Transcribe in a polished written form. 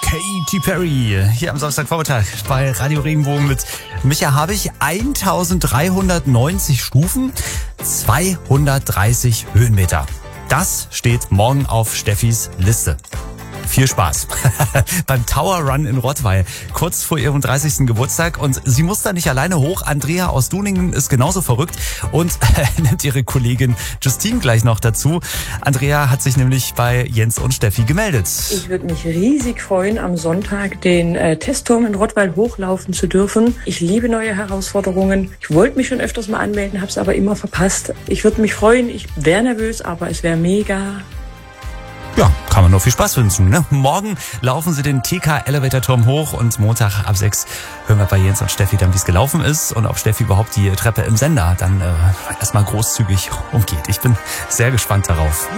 Katy Perry hier am Samstagvormittag bei Radio Regenbogen mit Micha Habich. 1390 Stufen, 230 Höhenmeter. Das steht morgen auf Steffis Liste. Viel Spaß beim Tower Run in Rottweil, kurz vor ihrem 30. Geburtstag. Und sie muss da nicht alleine hoch. Andrea aus Duningen ist genauso verrückt und nimmt ihre Kollegin Justine gleich noch dazu. Andrea hat sich nämlich bei Jens und Steffi gemeldet. Ich würde mich riesig freuen, am Sonntag den Testturm in Rottweil hochlaufen zu dürfen. Ich liebe neue Herausforderungen. Ich wollte mich schon öfters mal anmelden, habe es aber immer verpasst. Ich würde mich freuen. Ich wäre nervös, aber es wäre mega. Ja, kann man nur viel Spaß wünschen, ne? Morgen laufen sie den TK Elevator Turm hoch und Montag ab 6 hören wir bei Jens und Steffi dann, wie es gelaufen ist und ob Steffi überhaupt die Treppe im Sender dann erstmal großzügig umgeht. Ich bin sehr gespannt darauf.